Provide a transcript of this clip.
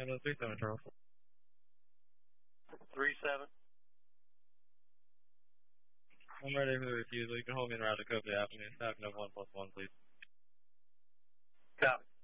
Ambulance 37, Charles. 37. I'm ready for the refusal. You can hold me in route to Copley Avenue. Staff no 1+1, please. Copy.